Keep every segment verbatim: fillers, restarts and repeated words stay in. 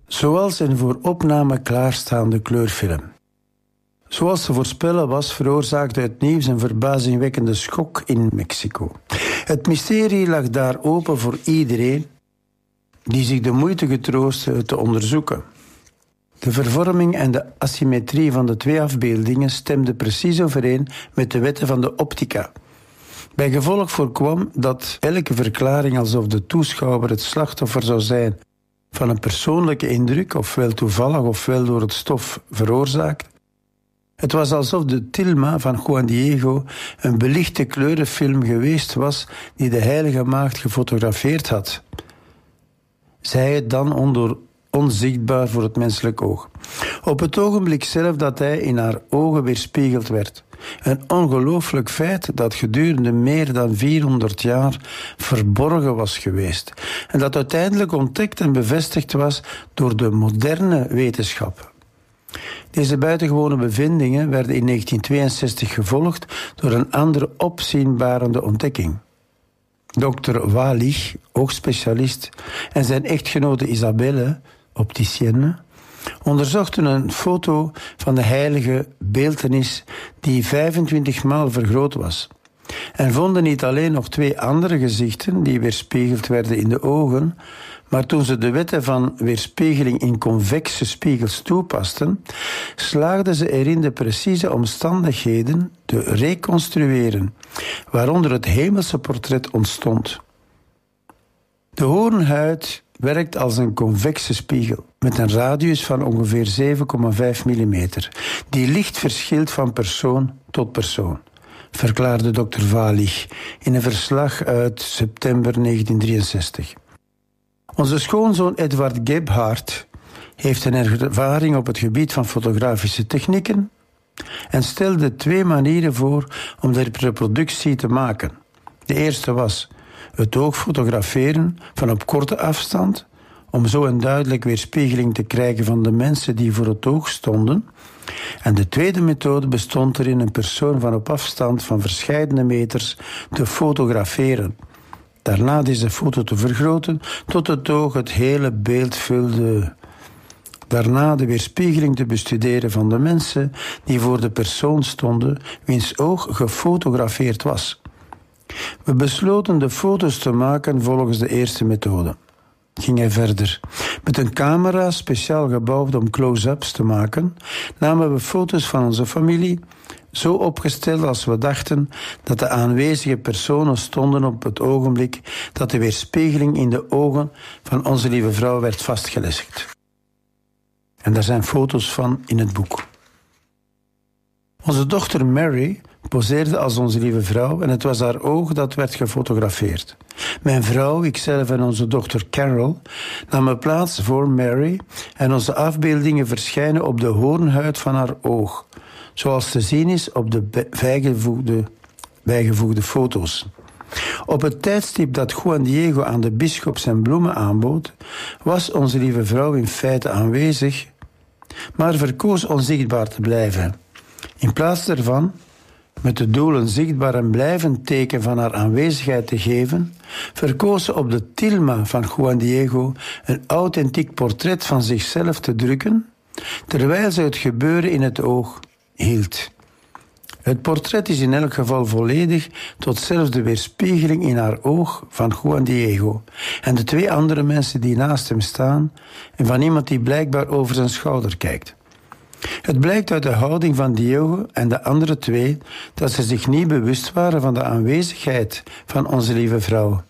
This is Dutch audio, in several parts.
zoals een voor opname klaarstaande kleurfilm. Zoals te voorspellen was, veroorzaakte het nieuws een verbazingwekkende schok in Mexico. Het mysterie lag daar open voor iedereen die zich de moeite getroostte het te onderzoeken. De vervorming en de asymmetrie van de twee afbeeldingen stemden precies overeen met de wetten van de optica. Bij gevolg voorkwam dat elke verklaring alsof de toeschouwer het slachtoffer zou zijn van een persoonlijke indruk, ofwel toevallig ofwel door het stof veroorzaakt. Het was alsof de tilma van Juan Diego een belichte kleurenfilm geweest was die de heilige maagd gefotografeerd had. Zij het dan ondoor onzichtbaar voor het menselijk oog. Op het ogenblik zelf dat hij in haar ogen weerspiegeld werd. Een ongelooflijk feit dat gedurende meer dan vierhonderd jaar verborgen was geweest. En dat uiteindelijk ontdekt en bevestigd was door de moderne wetenschap. Deze buitengewone bevindingen werden in negentien tweeënzestig gevolgd door een andere opzienbarende ontdekking. dokter Walich, oogspecialist, en zijn echtgenote Isabelle, opticienne, onderzochten een foto van de heilige beeltenis die vijfentwintig maal vergroot was. En vonden niet alleen nog twee andere gezichten die weerspiegeld werden in de ogen, maar toen ze de wetten van weerspiegeling in convexe spiegels toepasten, slaagden ze erin de precieze omstandigheden te reconstrueren, waaronder het hemelse portret ontstond. De hoornhuid werkt als een convexe spiegel met een radius van ongeveer zeven komma vijf millimeter, die licht verschilt van persoon tot persoon, verklaarde dokter Walich in een verslag uit september negentien drieënzestig. Onze schoonzoon Edward Gebhardt heeft een ervaring op het gebied van fotografische technieken en stelde twee manieren voor om de reproductie te maken. De eerste was het oog fotograferen van op korte afstand, om zo een duidelijk weerspiegeling te krijgen van de mensen die voor het oog stonden. En de tweede methode bestond erin een persoon van op afstand van verscheidene meters te fotograferen. Daarna deze foto te vergroten tot het oog het hele beeld vulde. Daarna de weerspiegeling te bestuderen van de mensen die voor de persoon stonden, wiens oog gefotografeerd was. We besloten de foto's te maken volgens de eerste methode. Ging hij verder. Met een camera speciaal gebouwd om close-ups te maken, namen we foto's van onze familie, zo opgesteld als we dachten dat de aanwezige personen stonden op het ogenblik dat de weerspiegeling in de ogen van onze lieve vrouw werd vastgelegd. En daar zijn foto's van in het boek. Onze dochter Mary poseerde als onze lieve vrouw en het was haar oog dat werd gefotografeerd. Mijn vrouw, ikzelf en onze dochter Carol namen plaats voor Mary en onze afbeeldingen verschijnen op de hoornhuid van haar oog, zoals te zien is op de bijgevoegde, bijgevoegde foto's. Op het tijdstip dat Juan Diego aan de bisschop zijn bloemen aanbood, was onze lieve vrouw in feite aanwezig, maar verkoos onzichtbaar te blijven. In plaats daarvan, met het doel een zichtbaar en blijvend teken van haar aanwezigheid te geven, verkoos ze op de tilma van Juan Diego een authentiek portret van zichzelf te drukken, terwijl ze het gebeuren in het oog hield. Het portret is in elk geval volledig tot zelfs de weerspiegeling in haar oog van Juan Diego en de twee andere mensen die naast hem staan en van iemand die blijkbaar over zijn schouder kijkt. Het blijkt uit de houding van Diego en de andere twee dat ze zich niet bewust waren van de aanwezigheid van onze lieve vrouw.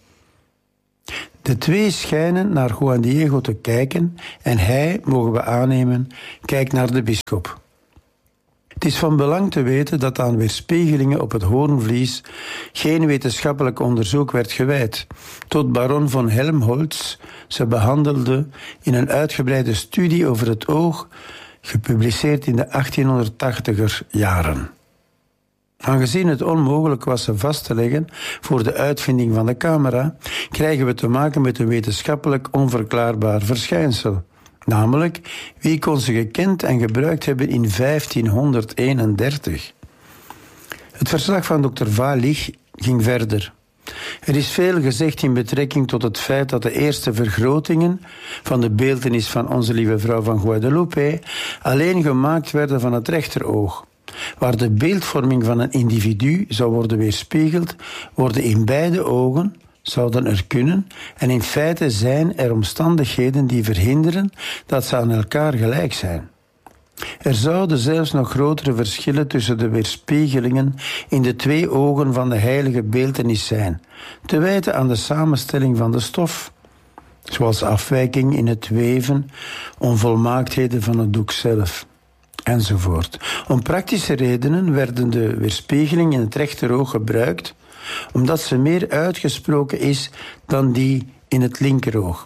De twee schijnen naar Juan Diego te kijken en hij, mogen we aannemen, kijkt naar de bisschop. Het is van belang te weten dat aan weerspiegelingen op het hoornvlies geen wetenschappelijk onderzoek werd gewijd, tot baron von Helmholtz ze behandelde in een uitgebreide studie over het oog, gepubliceerd in de achttienhonderdtachtiger jaren. Aangezien het onmogelijk was ze vast te leggen voor de uitvinding van de camera, krijgen we te maken met een wetenschappelijk onverklaarbaar verschijnsel. Namelijk, wie kon ze gekend en gebruikt hebben in vijftienhonderdeenendertig? Het verslag van dokter Walich ging verder. Er is veel gezegd in betrekking tot het feit dat de eerste vergrotingen van de beeltenis van Onze Lieve Vrouw van Guadalupe alleen gemaakt werden van het rechteroog. Waar de beeldvorming van een individu zou worden weerspiegeld, worden in beide ogen, zouden er kunnen, en in feite zijn er omstandigheden die verhinderen dat ze aan elkaar gelijk zijn. Er zouden zelfs nog grotere verschillen tussen de weerspiegelingen in de twee ogen van de heilige beeltenis zijn, te wijten aan de samenstelling van de stof, zoals afwijking in het weven, onvolmaaktheden van het doek zelf, enzovoort. Om praktische redenen werden de weerspiegeling in het rechteroog gebruikt, omdat ze meer uitgesproken is dan die in het linkeroog.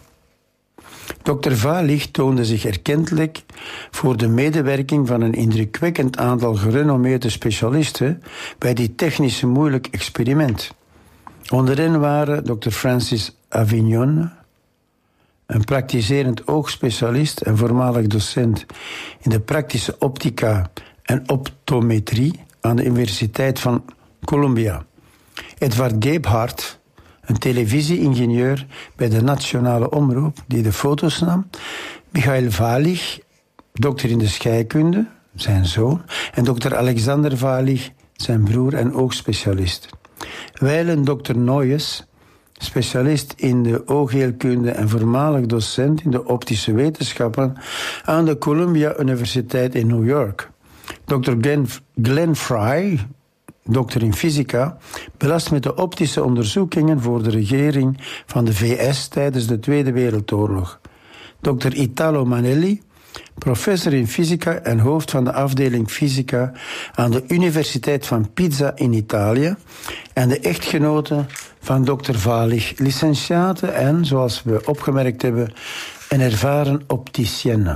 dokter Valich toonde zich erkentelijk voor de medewerking van een indrukwekkend aantal gerenommeerde specialisten bij dit technisch moeilijk experiment. Onder hen waren dokter Francis Avignon, een praktiserend oogspecialist en voormalig docent in de praktische optica en optometrie aan de Universiteit van Columbia. Edward Gebhardt, een televisie-ingenieur bij de Nationale Omroep die de foto's nam. Michael Valich, dokter in de scheikunde, zijn zoon. En dokter Alexander Valich, zijn broer en oogspecialist. Wijlen dokter Noyes, specialist in de oogheelkunde en voormalig docent in de optische wetenschappen aan de Columbia Universiteit in New York. dokter Glenn, Glenn Fry, dokter in fysica, belast met de optische onderzoekingen voor de regering van de V S tijdens de Tweede Wereldoorlog. dokter Italo Manelli, professor in fysica en hoofd van de afdeling fysica aan de Universiteit van Pisa in Italië en de echtgenote van dokter Valich, licentiate en, zoals we opgemerkt hebben, een ervaren opticienne.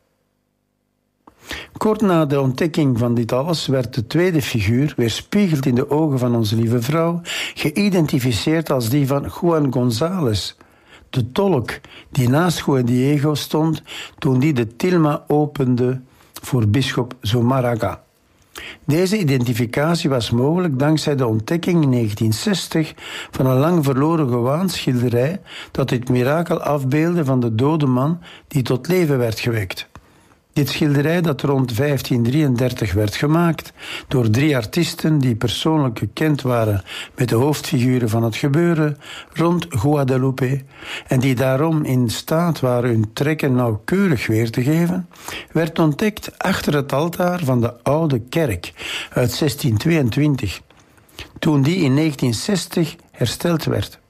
Kort na de ontdekking van dit alles werd de tweede figuur, weerspiegeld in de ogen van Onze Lieve Vrouw, geïdentificeerd als die van Juan González, de tolk die naast Juan Diego stond toen die de tilma opende voor bisschop Zumarraga. Deze identificatie was mogelijk dankzij de ontdekking in negentien zestig van een lang verloren gewaanschilderij dat het mirakel afbeeldde van de dode man die tot leven werd gewekt. Dit schilderij dat rond vijftien drieëndertig werd gemaakt door drie artiesten die persoonlijk gekend waren met de hoofdfiguren van het gebeuren rond Guadalupe en die daarom in staat waren hun trekken nauwkeurig weer te geven, werd ontdekt achter het altaar van de oude kerk uit zestien tweeëntwintig, toen die in negentien zestig hersteld werd.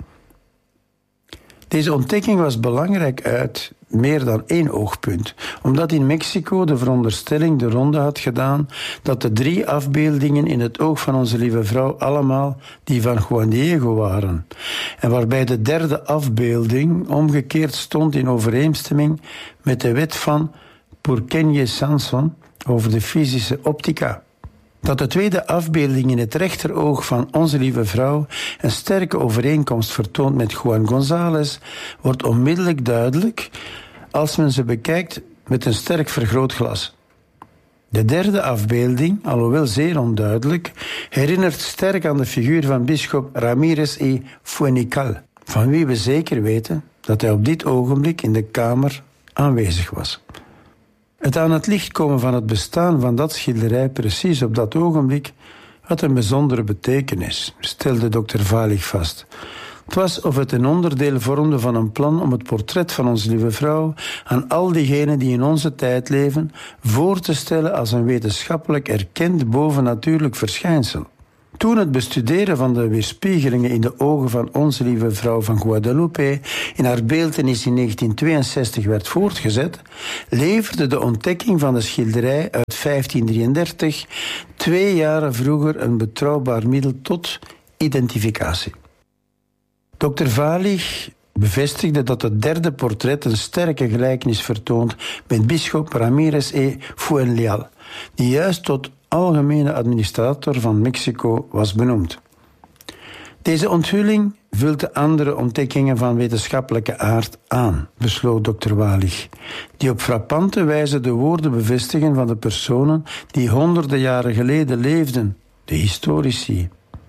Deze ontdekking was belangrijk uit meer dan één oogpunt, omdat in Mexico de veronderstelling de ronde had gedaan dat de drie afbeeldingen in het oog van Onze Lieve Vrouw allemaal die van Juan Diego waren, en waarbij de derde afbeelding omgekeerd stond in overeenstemming met de wet van Purkenye-Sanson over de fysische optica. Dat de tweede afbeelding in het rechteroog van Onze Lieve Vrouw een sterke overeenkomst vertoont met Juan González, wordt onmiddellijk duidelijk als men ze bekijkt met een sterk vergrootglas. De derde afbeelding, alhoewel zeer onduidelijk, herinnert sterk aan de figuur van bisschop Ramírez y Fuengical, van wie we zeker weten dat hij op dit ogenblik in de kamer aanwezig was. Het aan het licht komen van het bestaan van dat schilderij precies op dat ogenblik had een bijzondere betekenis, stelde dokter Valich vast. Het was of het een onderdeel vormde van een plan om het portret van Onze Lieve Vrouw aan al diegenen die in onze tijd leven voor te stellen als een wetenschappelijk erkend bovennatuurlijk verschijnsel. Toen het bestuderen van de weerspiegelingen in de ogen van Onze Lieve Vrouw van Guadalupe in haar beeltenis in negentien tweeënzestig werd voortgezet, leverde de ontdekking van de schilderij uit vijftien drieëndertig twee jaren vroeger een betrouwbaar middel tot identificatie. dokter Valich bevestigde dat het derde portret een sterke gelijkenis vertoont met bisschop Ramírez y Fuengical, die juist tot algemene administrator van Mexico was benoemd. Deze onthulling vult de andere ontdekkingen van wetenschappelijke aard aan, besloot dokter Valich, die op frappante wijze de woorden bevestigen van de personen die honderden jaren geleden leefden, de historici.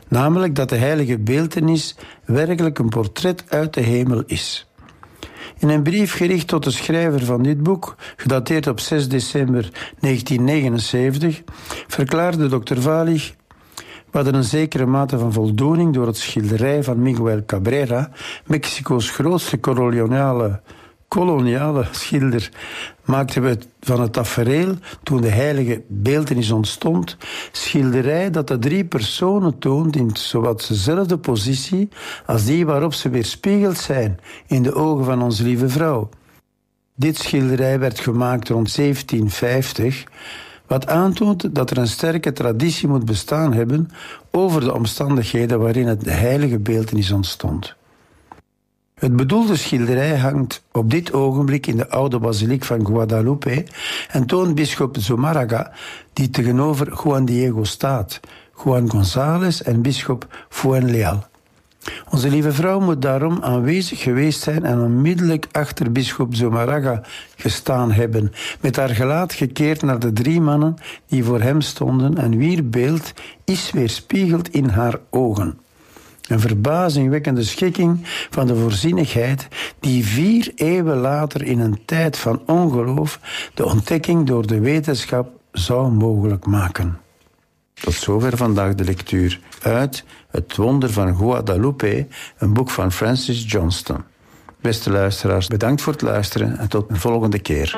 Namelijk dat de heilige beeltenis werkelijk een portret uit de hemel is. In een brief gericht tot de schrijver van dit boek, gedateerd op zes december negentien negenenzeventig, verklaarde dokter Valig: we hadden een zekere mate van voldoening door het schilderij van Miguel Cabrera, Mexico's grootste koloniale, koloniale schilder, maakten we het van het tafereel toen de heilige beeltenis ontstond, schilderij dat de drie personen toont in zowat dezelfde positie als die waarop ze weerspiegeld zijn in de ogen van onze lieve vrouw. Dit schilderij werd gemaakt rond zeventien vijftig, wat aantoont dat er een sterke traditie moet bestaan hebben over de omstandigheden waarin het de heilige beeltenis ontstond. Het bedoelde schilderij hangt op dit ogenblik in de oude basiliek van Guadalupe en toont bisschop Zumárraga, die tegenover Juan Diego staat, Juan González en bisschop Fuenleal. Onze lieve vrouw moet daarom aanwezig geweest zijn en onmiddellijk achter bisschop Zumárraga gestaan hebben, met haar gelaat gekeerd naar de drie mannen die voor hem stonden en wier beeld is weerspiegeld in haar ogen. Een verbazingwekkende schikking van de voorzienigheid die vier eeuwen later in een tijd van ongeloof de ontdekking door de wetenschap zou mogelijk maken. Tot zover vandaag de lectuur uit Het Wonder van Guadalupe, een boek van Francis Johnston. Beste luisteraars, bedankt voor het luisteren en tot een volgende keer.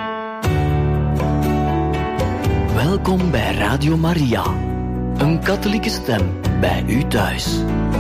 Welkom bij Radio Maria, een katholieke stem bij u thuis.